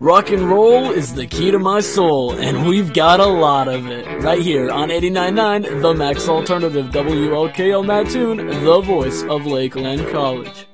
Rock and roll is the key to my soul, and we've got a lot of it. Right here on 89.9, The Max Alternative, WLKL Mattoon, the voice of Lakeland College.